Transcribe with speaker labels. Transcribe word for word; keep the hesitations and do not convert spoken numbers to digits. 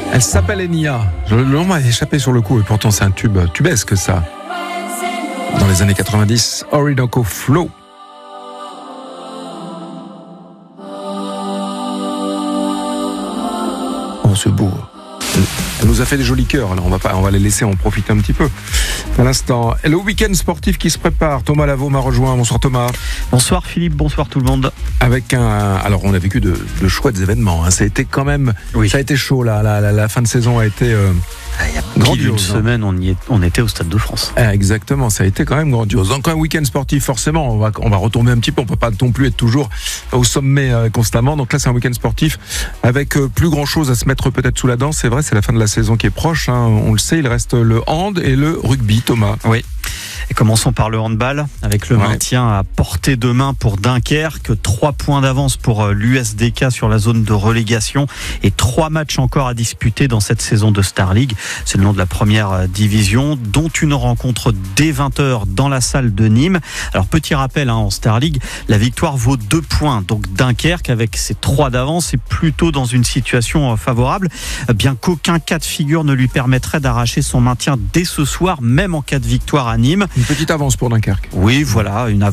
Speaker 1: Elle s'appelle Enya. Le nom m'a échappé sur le coup et pourtant c'est un tube tubesque ça. Dans les années quatre-vingt-dix, Orinoco Flow. Oh, c'est beau. Elle nous a fait des jolis cœurs, alors on va pas, on va les laisser en profiter un petit peu. À l'instant, et le week-end sportif qui se prépare. Thomas Lavaux m'a rejoint. Bonsoir Thomas.
Speaker 2: Bonsoir Philippe, bonsoir tout le monde.
Speaker 1: Avec un, alors on a vécu de, de chouettes événements. Hein. Ça a été quand même, oui. Ça a été chaud là. La, la, la fin de saison a été euh,
Speaker 2: il y a grandiose. Une semaine, on, y est, on était au Stade de France.
Speaker 1: Ah, exactement, ça a été quand même grandiose. Donc un week-end sportif, forcément, on va, on va retomber un petit peu. On peut pas non plus être toujours au sommet euh, constamment. Donc là, c'est un week-end sportif avec euh, plus grand-chose à se mettre peut-être sous la dent. C'est vrai, c'est la fin de la saison qui est proche. Hein. On le sait, il reste le hand et le rugby. Thomas.
Speaker 2: Oui. Et commençons par le handball, avec le
Speaker 1: ouais.
Speaker 2: maintien à portée de main pour Dunkerque, trois points d'avance pour l'U S D K sur la zone de relégation et trois matchs encore à disputer dans cette saison de Star League. C'est le nom de la première division, dont une rencontre dès vingt heures dans la salle de Nîmes. Alors petit rappel, hein, en Star League, la victoire vaut deux points. Donc Dunkerque, avec ses trois d'avance, est plutôt dans une situation favorable, bien qu'aucun cas de figure ne lui permettrait d'arracher son maintien dès ce soir, même en cas de victoire à Nîmes.
Speaker 1: Une petite avance pour Dunkerque.
Speaker 2: Oui, voilà, une avance.